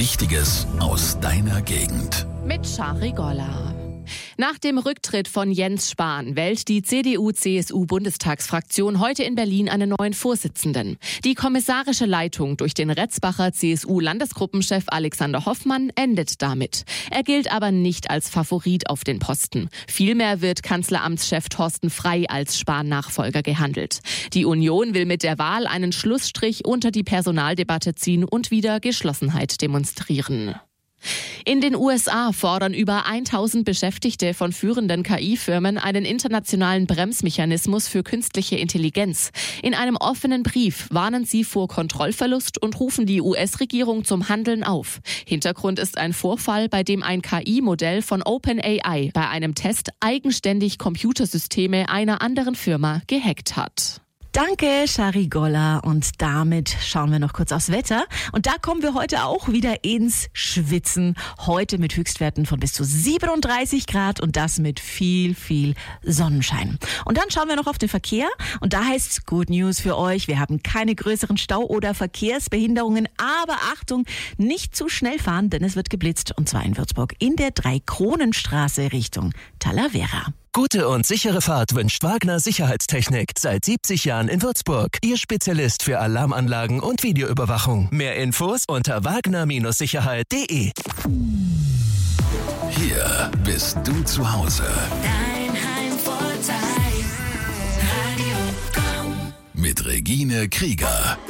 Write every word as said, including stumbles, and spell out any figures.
Wichtiges aus deiner Gegend. Mit Shari Golla. Nach dem Rücktritt von Jens Spahn wählt die C D U C S U-Bundestagsfraktion heute in Berlin einen neuen Vorsitzenden. Die kommissarische Leitung durch den Retzbacher C S U-Landesgruppenchef Alexander Hoffmann endet damit. Er gilt aber nicht als Favorit auf den Posten. Vielmehr wird Kanzleramtschef Thorsten Frey als Spahn-Nachfolger gehandelt. Die Union will mit der Wahl einen Schlussstrich unter die Personaldebatte ziehen und wieder Geschlossenheit demonstrieren. In den U S A fordern über tausend Beschäftigte von führenden K I-Firmen einen internationalen Bremsmechanismus für künstliche Intelligenz. In einem offenen Brief warnen sie vor Kontrollverlust und rufen die U S-Regierung zum Handeln auf. Hintergrund ist ein Vorfall, bei dem ein K I-Modell von OpenAI bei einem Test eigenständig Computersysteme einer anderen Firma gehackt hat. Danke, Shari Golla. Und damit schauen wir noch kurz aufs Wetter. Und da kommen wir heute auch wieder ins Schwitzen. Heute mit Höchstwerten von bis zu siebenunddreißig Grad und das mit viel, viel Sonnenschein. Und dann schauen wir noch auf den Verkehr. Und da heißt's Good News für euch. Wir haben keine größeren Stau- oder Verkehrsbehinderungen. Aber Achtung, nicht zu schnell fahren, denn es wird geblitzt. Und zwar in Würzburg in der Drei-Kronen-Straße Richtung Talavera. Gute und sichere Fahrt wünscht Wagner Sicherheitstechnik. Seit siebzig Jahren in Würzburg. Ihr Spezialist für Alarmanlagen und Videoüberwachung. Mehr Infos unter wagner Sicherheit punkt de. Hier bist du zu Hause. Dein Heimvorteil. Radio Komm. Mit Regine Krieger.